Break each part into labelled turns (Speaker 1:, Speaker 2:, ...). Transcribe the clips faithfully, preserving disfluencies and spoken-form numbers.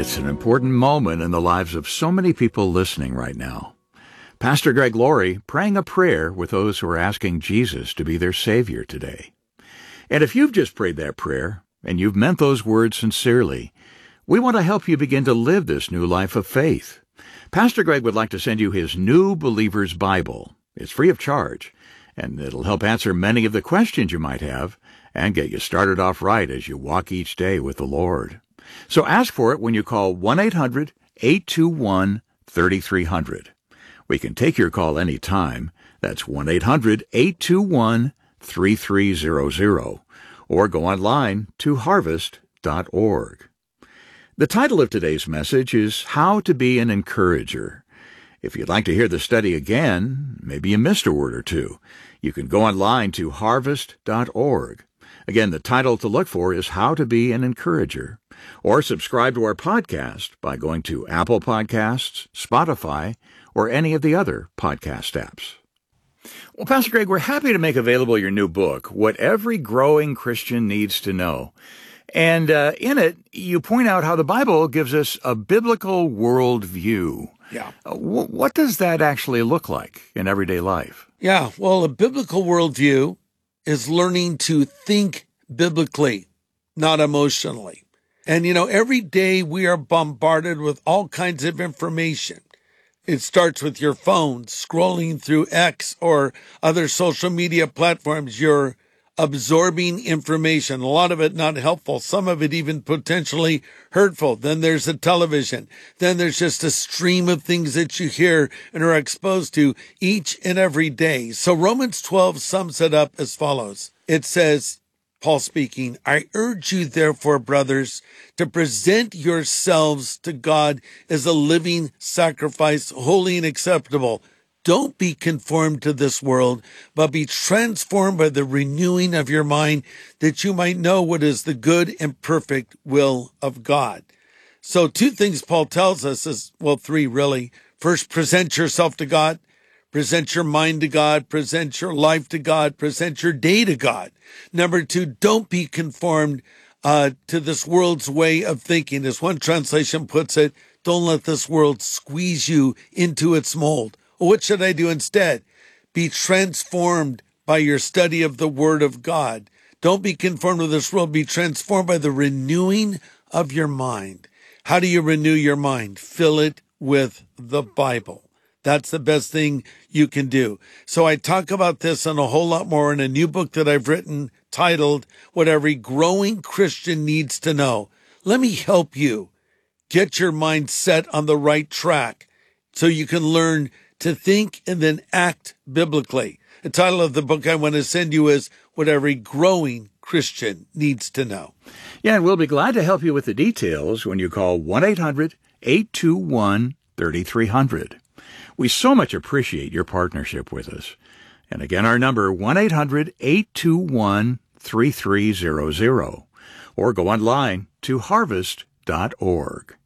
Speaker 1: It's an important moment in the lives of so many people listening right now. Pastor Greg Laurie praying a prayer with those who are asking Jesus to be their Savior today. And if you've just prayed that prayer, and you've meant those words sincerely, we want to help you begin to live this new life of faith. Pastor Greg would like to send you his New Believer's Bible. It's free of charge, and it'll help answer many of the questions you might have and get you started off right as you walk each day with the Lord. So ask for it when you call one eight hundred eight two one three three zero zero. We can take your call any time. That's one eight hundred eight two one three three zero zero. Or go online to harvest dot org. The title of today's message is How to Be an Encourager. If you'd like to hear the study again, maybe you missed a word or two, you can go online to harvest dot org. Again, the title to look for is How to Be an Encourager. Or subscribe to our podcast by going to Apple Podcasts, Spotify, or any of the other podcast apps. Well, Pastor Greg, we're happy to make available your new book, What Every Growing Christian Needs to Know. And uh, in it, you point out how the Bible gives us a biblical worldview.
Speaker 2: Yeah.
Speaker 1: Uh, w- what does that actually look like in everyday life?
Speaker 2: Yeah, well, a biblical worldview is learning to think biblically, not emotionally. And, you know, every day we are bombarded with all kinds of information. It starts with your phone, scrolling through X or other social media platforms. You're absorbing information, a lot of it not helpful, some of it even potentially hurtful. Then there's the television. Then there's just a stream of things that you hear and are exposed to each and every day. So Romans twelve sums it up as follows. It says, Paul speaking, I urge you, therefore, brothers, to present yourselves to God as a living sacrifice, holy and acceptable. Don't be conformed to this world, but be transformed by the renewing of your mind, that you might know what is the good and perfect will of God. So two things Paul tells us is, well, three really. First, present yourself to God. Present your mind to God. Present your life to God. Present your day to God. Number two, don't be conformed uh, to this world's way of thinking. As one translation puts it, don't let this world squeeze you into its mold. What should I do instead? Be transformed by your study of the Word of God. Don't be conformed to this world. Be transformed by the renewing of your mind. How do you renew your mind? Fill it with the Bible. That's the best thing you can do. So I talk about this and a whole lot more in a new book that I've written titled, What Every Growing Christian Needs to Know. Let me help you get your mind set on the right track so you can learn to think and then act biblically. The title of the book I want to send you is What Every Growing Christian Needs to Know.
Speaker 1: Yeah, and we'll be glad to help you with the details when you call one eight hundred eight two one three three zero zero. We so much appreciate your partnership with us. And again, our number, one eight hundred eight two one three three zero zero. Or go online to harvest dot org.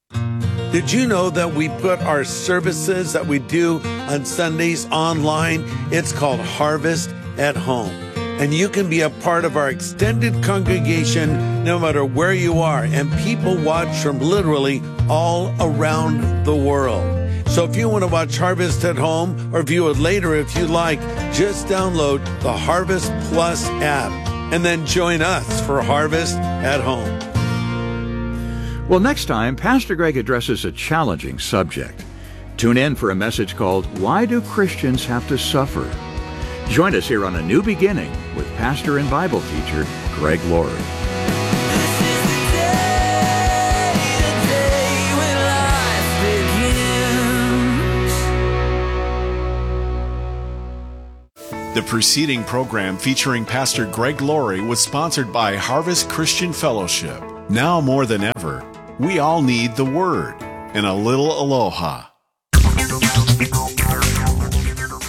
Speaker 2: Did you know that we put our services that we do on Sundays online? It's called Harvest at Home. And you can be a part of our extended congregation no matter where you are. And people watch from literally all around the world. So if you want to watch Harvest at Home or view it later if you like, just download the Harvest Plus app and then join us for Harvest at Home.
Speaker 1: Well, next time, Pastor Greg addresses a challenging subject. Tune in for a message called, Why Do Christians Have to Suffer? Join us here on A New Beginning with pastor and Bible teacher Greg Laurie.
Speaker 3: The preceding program featuring Pastor Greg Laurie was sponsored by Harvest Christian Fellowship. Now more than ever, we all need the Word and a little aloha.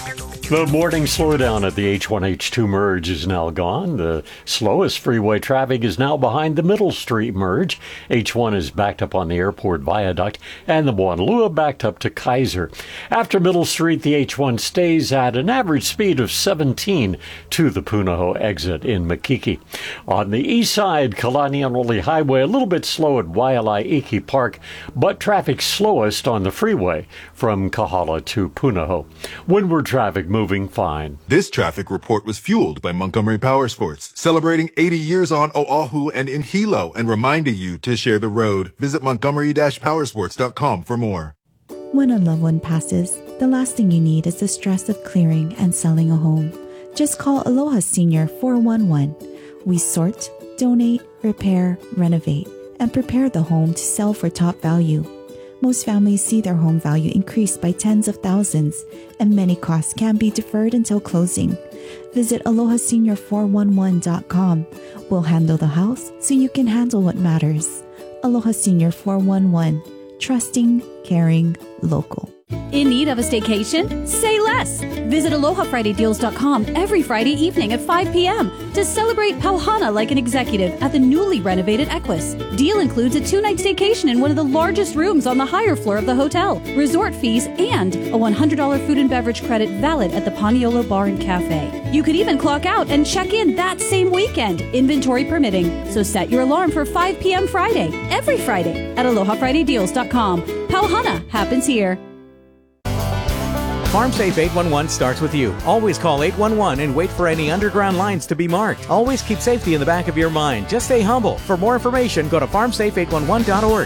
Speaker 4: The morning slowdown at the H one H two merge is now gone. The slowest freeway traffic is now behind the Middle Street merge. H one is backed up on the airport viaduct, and the Wanalua backed up to Kaiser. After Middle Street, the H one stays at an average speed of seventeen to the Punahou exit in Makiki. On the east side, Kalanianoli Highway, a little bit slow at Waialaiki Park, but traffic slowest on the freeway from Kahala to Punahou. Windward traffic moving fine.
Speaker 5: This traffic report was fueled by Montgomery Powersports, celebrating eighty years on Oahu and in Hilo and reminding you to share the road. Visit montgomery dash powersports dot com for more.
Speaker 6: When a loved one passes, the last thing you need is the stress of clearing and selling a home. Just call Aloha Senior four one one. We sort, donate, repair, renovate, and prepare the home to sell for top value. Most families see their home value increase by tens of thousands, and many costs can be deferred until closing. Visit aloha senior four one one dot com. We'll handle the house so you can handle what matters. Aloha Senior four one one. Trusting, caring, local.
Speaker 7: In need of a staycation? Say less! Visit aloha friday deals dot com every Friday evening at five p.m. to celebrate Pauhana like an executive at the newly renovated Equus. Deal includes a two-night staycation in one of the largest rooms on the higher floor of the hotel, resort fees, and a one hundred dollars food and beverage credit valid at the Paniolo Bar and Cafe. You could even clock out and check in that same weekend, inventory permitting. So set your alarm for five p.m. Friday, every Friday, at aloha friday deals dot com. Pauhana happens here.
Speaker 8: FarmSafe eight one one starts with you. Always call eight one one and wait for any underground lines to be marked. Always keep safety in the back of your mind. Just stay humble. For more information, go to farm safe eight one one dot org.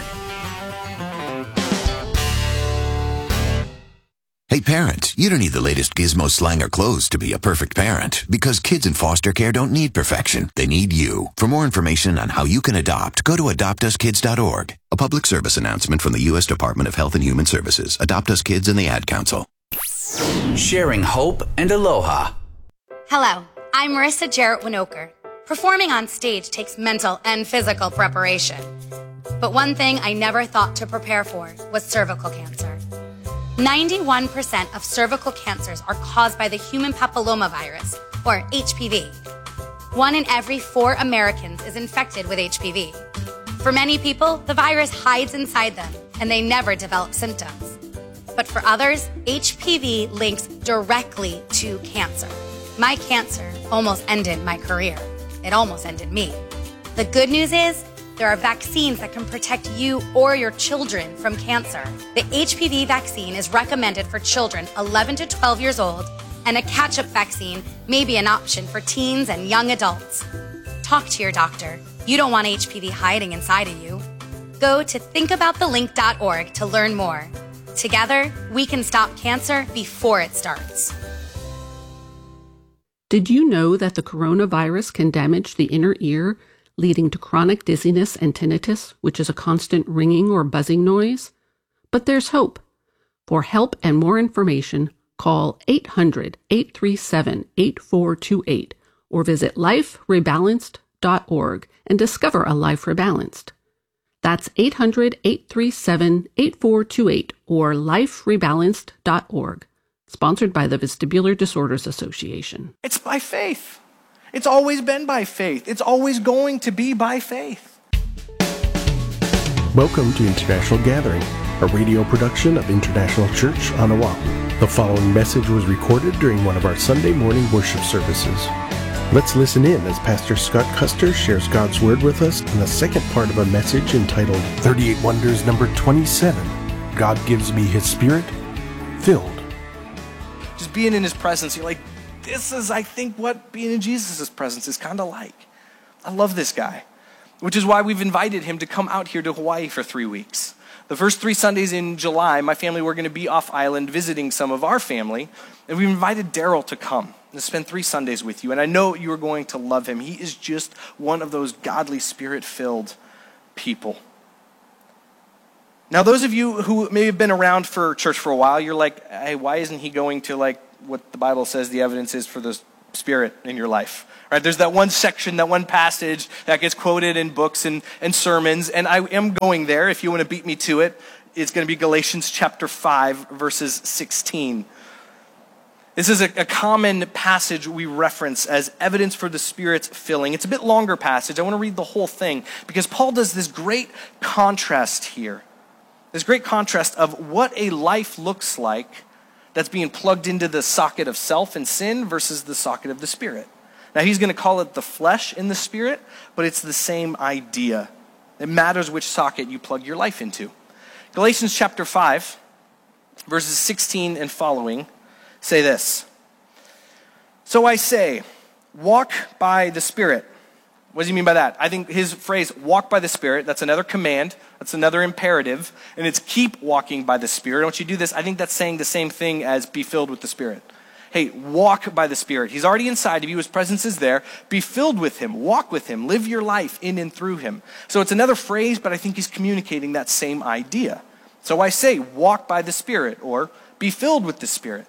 Speaker 9: Hey parents, you don't need the latest gizmo, slang, or clothes to be a perfect parent, because kids in foster care don't need perfection. They need you. For more information on how you can adopt, go to adopt us kids dot org. A public service announcement from the U S Department of Health and Human Services, Adopt Us Kids, and the Ad Council.
Speaker 10: Sharing hope and aloha.
Speaker 11: Hello, I'm Marissa Jarrett Winoker. Performing on stage takes mental and physical preparation. But one thing I never thought to prepare for was cervical cancer. ninety-one percent of cervical cancers are caused by the human papillomavirus, or H P V. One in every four Americans is infected with H P V. For many people, the virus hides inside them, and they never develop symptoms. But for others, H P V links directly to cancer. My cancer almost ended my career. It almost ended me. The good news is, there are vaccines that can protect you or your children from cancer. The H P V vaccine is recommended for children eleven to twelve years old, and a catch-up vaccine may be an option for teens and young adults. Talk to your doctor. You don't want H P V hiding inside of you. Go to think about the link dot org to learn more. Together, we can stop cancer before it starts.
Speaker 12: Did you know that the coronavirus can damage the inner ear, leading to chronic dizziness and tinnitus, which is a constant ringing or buzzing noise? But there's hope. For help and more information, call eight hundred, eight three seven, eight four two eight or visit life rebalanced dot org and discover a life rebalanced. That's eight hundred, eight three seven, eight four two eight or life rebalanced dot org. Sponsored by the Vestibular Disorders Association.
Speaker 13: It's by faith. It's always been by faith. It's always going to be by faith.
Speaker 14: Welcome to International Gathering, a radio production of International Church on Oahu. The following message was recorded during one of our Sunday morning worship services. Let's listen in as Pastor Scott Custer shares God's Word with us in the second part of a message entitled thirty-eight Wonders number twenty-seven, God Gives Me His Spirit, Filled.
Speaker 13: Just being in His presence, you're like, this is, I think, what being in Jesus' presence is kind of like. I love this guy, which is why we've invited him to come out here to Hawaii for three weeks. The first three Sundays in July, my family were going to be off island visiting some of our family, and we invited Daryl to come and spend three Sundays with you. And I know you are going to love him. He is just one of those godly, spirit-filled people. Now, those of you who may have been around for church for a while, you're like, hey, why isn't he going to like what the Bible says the evidence is for the Spirit in your life? Right? There's that one section, that one passage that gets quoted in books and, and sermons, and I am going there. If you want to beat me to it, it's going to be Galatians chapter five, verses sixteen. This is a, a common passage we reference as evidence for the Spirit's filling. It's a bit longer passage. I want to read the whole thing because Paul does this great contrast here. This great contrast of what a life looks like that's being plugged into the socket of self and sin versus the socket of the Spirit. Now he's going to call it the flesh and the Spirit, but it's the same idea. It matters which socket you plug your life into. Galatians chapter five, verses sixteen and following, say this. So I say, walk by the Spirit. What does he mean by that? I think his phrase, walk by the Spirit, that's another command, that's another imperative, and it's keep walking by the Spirit. I want you to do this. I think that's saying the same thing as be filled with the Spirit. Hey, walk by the Spirit. He's already inside of you. His presence is there. Be filled with him. Walk with him. Live your life in and through him. So it's another phrase, but I think he's communicating that same idea. So I say, walk by the Spirit, or be filled with the Spirit.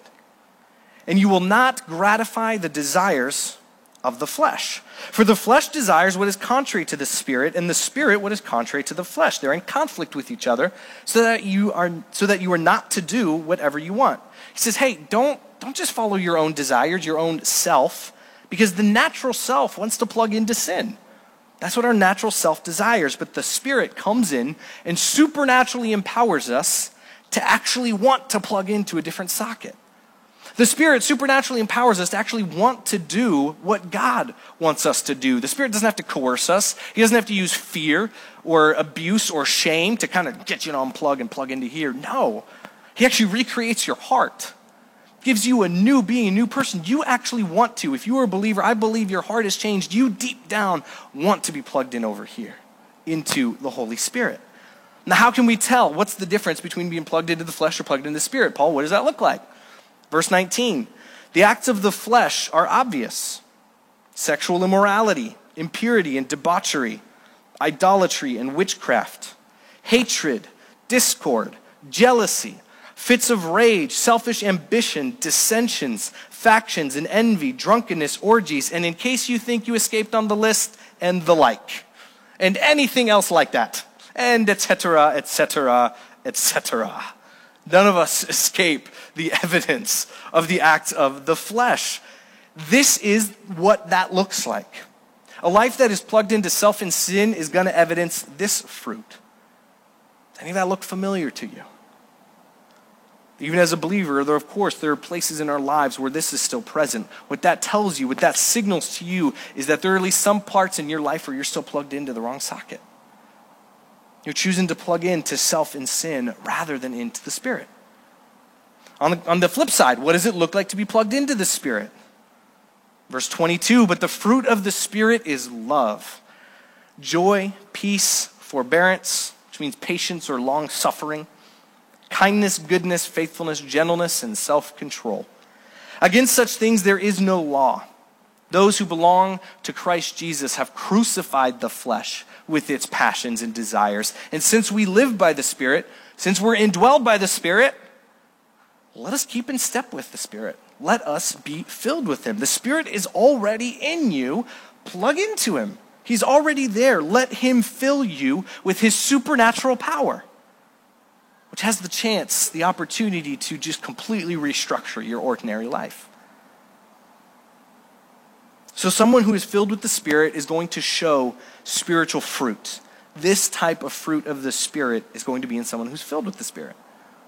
Speaker 13: And you will not gratify the desires of the flesh. For the flesh desires what is contrary to the Spirit, and the Spirit what is contrary to the flesh. They're in conflict with each other, so that you are so that you are not to do whatever you want. He says, hey, don't, don't just follow your own desires, your own self, because the natural self wants to plug into sin. That's what our natural self desires, but the Spirit comes in and supernaturally empowers us to actually want to plug into a different socket. The Spirit supernaturally empowers us to actually want to do what God wants us to do. The Spirit doesn't have to coerce us. He doesn't have to use fear or abuse or shame to kind of get you to unplug and plug into here. No. He actually recreates your heart, gives you a new being, a new person. You actually want to. If you are a believer, I believe your heart has changed. You deep down want to be plugged in over here into the Holy Spirit. Now, how can we tell? What's the difference between being plugged into the flesh or plugged into the Spirit? Paul, what does that look like? Verse nineteen, the acts of the flesh are obvious. Sexual immorality, impurity and debauchery, idolatry and witchcraft, hatred, discord, jealousy, fits of rage, selfish ambition, dissensions, factions and envy, drunkenness, orgies, and in case you think you escaped on the list, and the like. And anything else like that. And et cetera, et cetera, et cetera. None of us escape the evidence of the acts of the flesh. This is what that looks like. A life that is plugged into self and sin is going to evidence this fruit. Does any of that look familiar to you? Even as a believer, there, of course, there are places in our lives where this is still present. What that tells you, what that signals to you, is that there are at least some parts in your life where you're still plugged into the wrong socket. You're choosing to plug into self and sin rather than into the Spirit. On the, on the flip side, what does it look like to be plugged into the Spirit? Verse twenty-two, but the fruit of the Spirit is love, joy, peace, forbearance, which means patience or long suffering, kindness, goodness, faithfulness, gentleness, and self-control. Against such things there is no law. Those who belong to Christ Jesus have crucified the flesh with its passions and desires. And since we live by the Spirit, since we're indwelled by the Spirit, let us keep in step with the Spirit. Let us be filled with him. The Spirit is already in you. Plug into him. He's already there. Let him fill you with his supernatural power, which has the chance, the opportunity to just completely restructure your ordinary life. So someone who is filled with the Spirit is going to show spiritual fruit. This type of fruit of the Spirit is going to be in someone who's filled with the Spirit.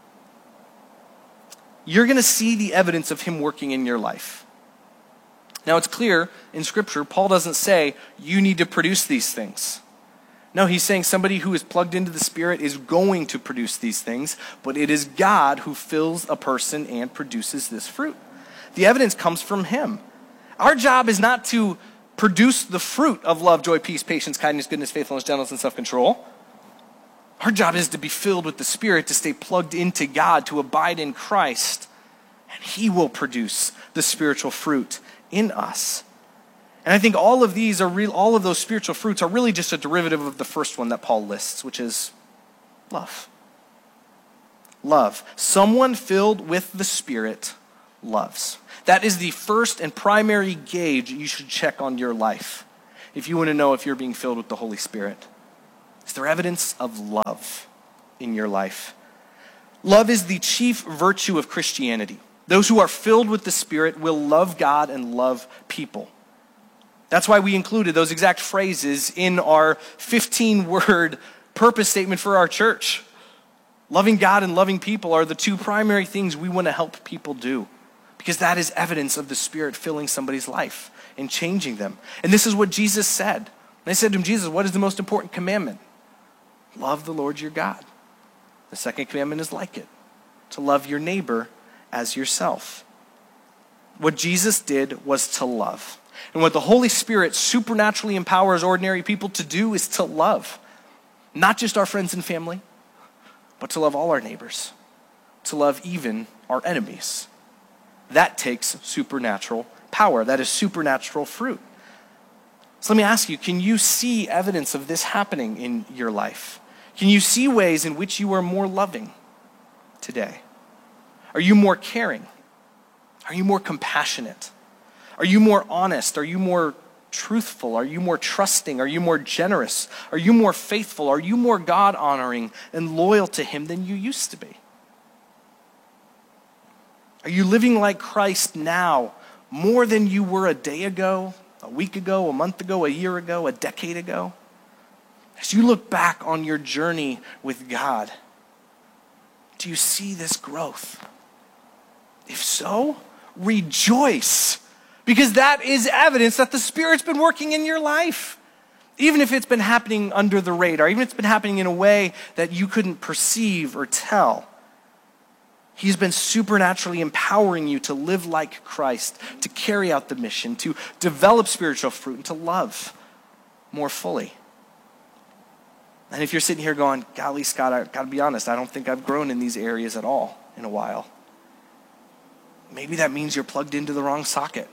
Speaker 13: You're going to see the evidence of him working in your life. Now it's clear in Scripture, Paul doesn't say you need to produce these things. No, he's saying somebody who is plugged into the Spirit is going to produce these things, but it is God who fills a person and produces this fruit. The evidence comes from him. Our job is not to produce the fruit of love, joy, peace, patience, kindness, goodness, faithfulness, gentleness, and self-control. Our job is to be filled with the Spirit, to stay plugged into God, to abide in Christ, and he will produce the spiritual fruit in us. And I think all of these are real, all of those spiritual fruits are really just a derivative of the first one that Paul lists, which is love. Love. Someone filled with the Spirit loves. That is the first and primary gauge you should check on your life if you want to know if you're being filled with the Holy Spirit. Is there evidence of love in your life? Love is the chief virtue of Christianity. Those who are filled with the Spirit will love God and love people. That's why we included those exact phrases in our fifteen-word purpose statement for our church. Loving God and loving people are the two primary things we want to help people do, because that is evidence of the Spirit filling somebody's life and changing them. And this is what Jesus said. They said to him, Jesus, what is the most important commandment? Love the Lord your God. The second commandment is like it, to love your neighbor as yourself. What Jesus did was to love. And what the Holy Spirit supernaturally empowers ordinary people to do is to love. Not just our friends and family, but to love all our neighbors. To love even our enemies. That takes supernatural power. That is supernatural fruit. So let me ask you, can you see evidence of this happening in your life? Can you see ways in which you are more loving today? Are you more caring? Are you more compassionate? Are you more honest? Are you more truthful? Are you more trusting? Are you more generous? Are you more faithful? Are you more God-honoring and loyal to him than you used to be? Are you living like Christ now more than you were a day ago, a week ago, a month ago, a year ago, a decade ago? As you look back on your journey with God, do you see this growth? If so, rejoice, because that is evidence that the Spirit's been working in your life. Even if it's been happening under the radar, even if it's been happening in a way that you couldn't perceive or tell. He's been supernaturally empowering you to live like Christ, to carry out the mission, to develop spiritual fruit, and to love more fully. And if you're sitting here going, golly, Scott, I gotta be honest, I don't think I've grown in these areas at all in a while. Maybe that means you're plugged into the wrong socket.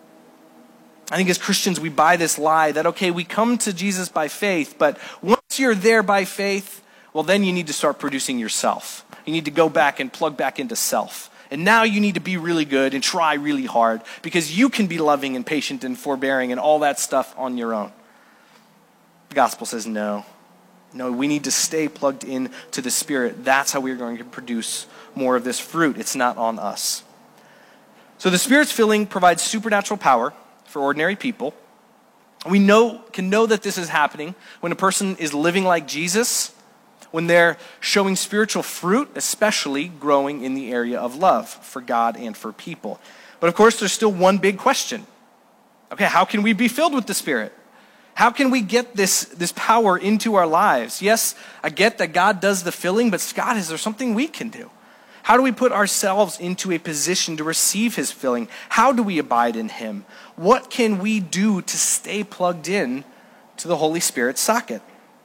Speaker 13: I think as Christians, we buy this lie that, okay, we come to Jesus by faith, but once you're there by faith, well, then you need to start producing yourself. You need to go back and plug back into self. And now you need to be really good and try really hard because you can be loving and patient and forbearing and all that stuff on your own. The gospel says no. No, we need to stay plugged in to the Spirit. That's how we're going to produce more of this fruit. It's not on us. So the Spirit's filling provides supernatural power for ordinary people. We know can know that this is happening when a person is living like Jesus, when they're showing spiritual fruit, especially growing in the area of love for God and for people. But of course, there's still one big question. Okay, how can we be filled with the Spirit? How can we get this, this power into our lives? Yes, I get that God does the filling, but Scott, is there something we can do? How do we put ourselves into a position to receive his filling? How do we abide in him? What can we do to stay plugged in to the Holy Spirit socket?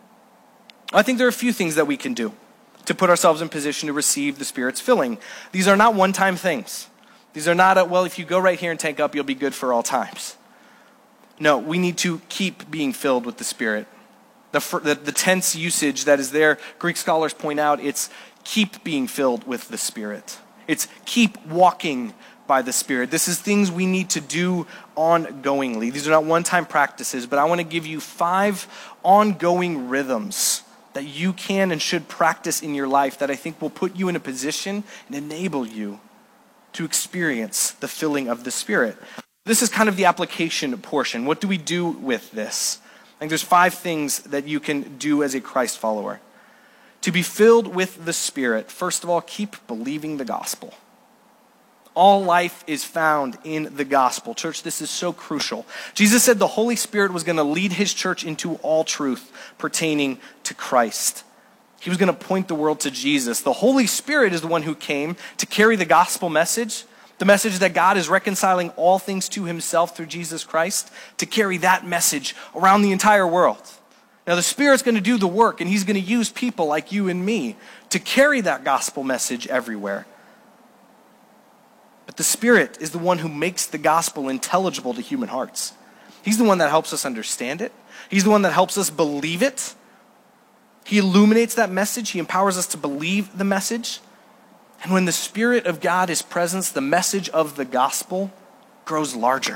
Speaker 13: I think there are a few things that we can do to put ourselves in position to receive the Spirit's filling. These are not one-time things. These are not, a, well, if you go right here and tank up, you'll be good for all times. No, we need to keep being filled with the Spirit. The, the, the tense usage that is there, Greek scholars point out, it's keep being filled with the Spirit. It's keep walking by the Spirit. This is things we need to do ongoingly. These are not one-time practices, but I want to give you five ongoing rhythms that you can and should practice in your life that I think will put you in a position and enable you to experience the filling of the Spirit. This is kind of the application portion. What do we do with this? I think there's five things that you can do as a Christ follower. To be filled with the Spirit, first of all, keep believing the gospel. All life is found in the gospel. Church, this is so crucial. Jesus said the Holy Spirit was going to lead his church into all truth pertaining to Christ. He was going to point the world to Jesus. The Holy Spirit is the one who came to carry the gospel message, the message that God is reconciling all things to himself through Jesus Christ, to carry that message around the entire world. Now the Spirit's going to do the work, and he's going to use people like you and me to carry that gospel message everywhere. But the Spirit is the one who makes the gospel intelligible to human hearts. He's the one that helps us understand it. He's the one that helps us believe it. He illuminates that message. He empowers us to believe the message. And when the Spirit of God is present, the message of the gospel grows larger.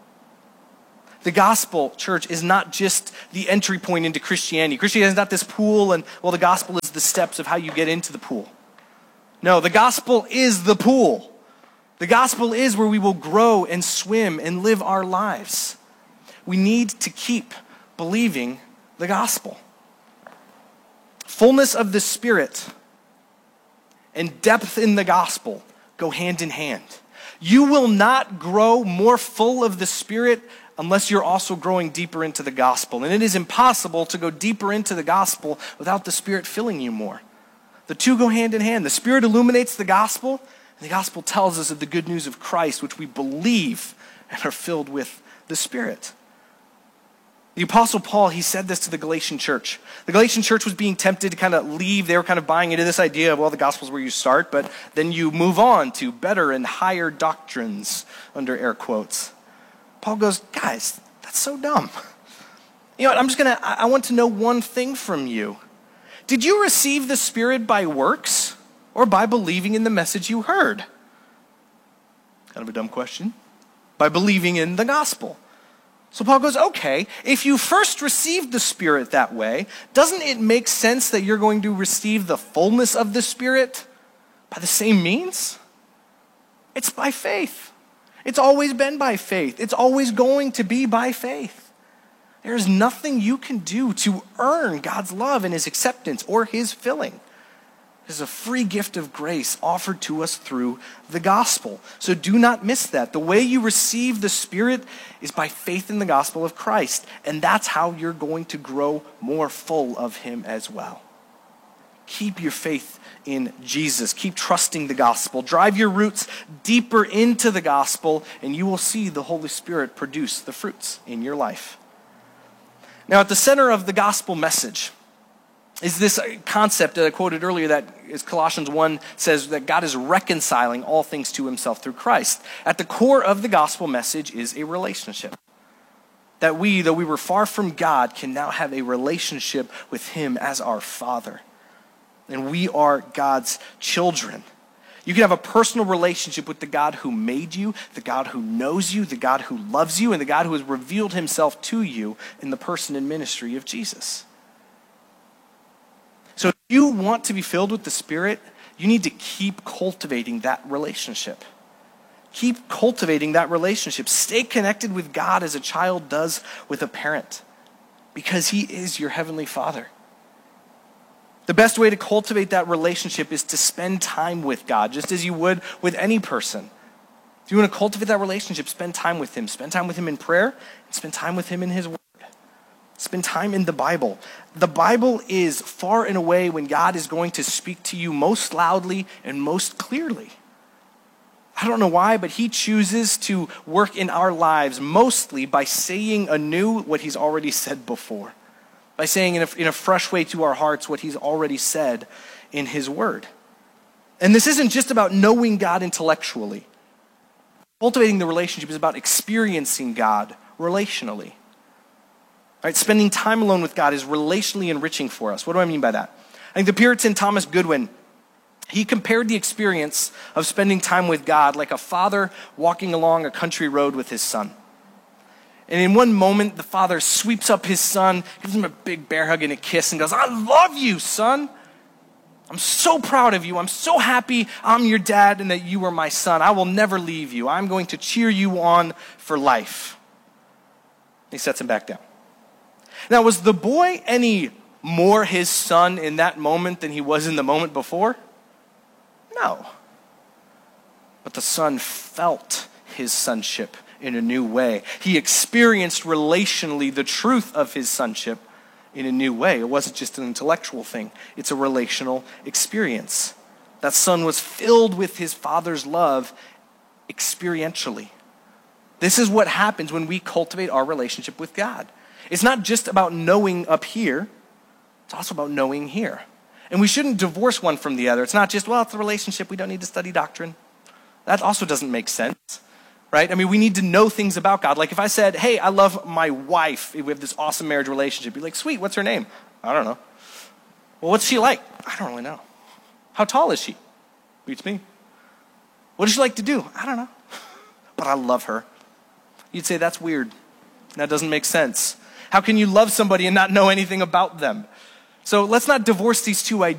Speaker 13: The gospel, church, is not just the entry point into Christianity. Christianity is not this pool and, well, the gospel is the steps of how you get into the pool. No, the gospel is the pool. The gospel is where we will grow and swim and live our lives. We need to keep believing the gospel. Fullness of the Spirit and depth in the gospel go hand in hand. You will not grow more full of the Spirit unless you're also growing deeper into the gospel. And it is impossible to go deeper into the gospel without the Spirit filling you more. The two go hand in hand. The Spirit illuminates the gospel, and the gospel tells us of the good news of Christ, which we believe and are filled with the Spirit. The Apostle Paul, he said this to the Galatian church. The Galatian church was being tempted to kind of leave. They were kind of buying into this idea of, well, the gospel's where you start, but then you move on to better and higher doctrines, under air quotes. Paul goes, guys, that's so dumb. You know what, I'm just going to, I want to know one thing from you. Did you receive the Spirit by works or by believing in the message you heard? Kind of a dumb question. By believing in the gospel. So Paul goes, okay, if you first received the Spirit that way, doesn't it make sense that you're going to receive the fullness of the Spirit by the same means? It's by faith. It's always been by faith. It's always going to be by faith. There is nothing you can do to earn God's love and his acceptance or his filling. It is a free gift of grace offered to us through the gospel. So do not miss that. The way you receive the Spirit is by faith in the gospel of Christ. And that's how you're going to grow more full of him as well. Keep your faith in Jesus. Keep trusting the gospel. Drive your roots deeper into the gospel, and you will see the Holy Spirit produce the fruits in your life. Now, at the center of the gospel message is this concept that I quoted earlier that is Colossians one says that God is reconciling all things to himself through Christ. At the core of the gospel message is a relationship. That we, though we were far from God, can now have a relationship with him as our Father. And we are God's children. You can have a personal relationship with the God who made you, the God who knows you, the God who loves you, and the God who has revealed himself to you in the person and ministry of Jesus. So if you want to be filled with the Spirit, you need to keep cultivating that relationship. Keep cultivating that relationship. Stay connected with God as a child does with a parent, because he is your heavenly Father. The best way to cultivate that relationship is to spend time with God, just as you would with any person. If you want to cultivate that relationship, spend time with him. Spend time with him in prayer, and spend time with him in his word. Spend time in the Bible. The Bible is far and away when God is going to speak to you most loudly and most clearly. I don't know why, but he chooses to work in our lives mostly by saying anew what he's already said before. By saying in a, in a fresh way to our hearts what he's already said in his word. And this isn't just about knowing God intellectually. Cultivating the relationship is about experiencing God relationally. Right? Spending time alone with God is relationally enriching for us. What do I mean by that? I think the Puritan Thomas Goodwin, he compared the experience of spending time with God like a father walking along a country road with his son. And in one moment, the father sweeps up his son, gives him a big bear hug and a kiss, and goes, I love you, son. I'm so proud of you. I'm so happy I'm your dad and that you are my son. I will never leave you. I'm going to cheer you on for life. He sets him back down. Now, was the boy any more his son in that moment than he was in the moment before? No. But the son felt his sonship in a new way. He experienced relationally the truth of his sonship in a new way. It wasn't just an intellectual thing. It's a relational experience. That son was filled with his father's love experientially. This is what happens when we cultivate our relationship with God. It's not just about knowing up here. It's also about knowing here. And we shouldn't divorce one from the other. It's not just, well, it's a relationship. We don't need to study doctrine. That also doesn't make sense. Right? I mean, we need to know things about God. Like if I said, hey, I love my wife. We have this awesome marriage relationship. You're like, sweet, what's her name? I don't know. Well, what's she like? I don't really know. How tall is she? Beats me. What does she like to do? I don't know. But I love her. You'd say, that's weird. That doesn't make sense. How can you love somebody and not know anything about them? So let's not divorce these two ideas.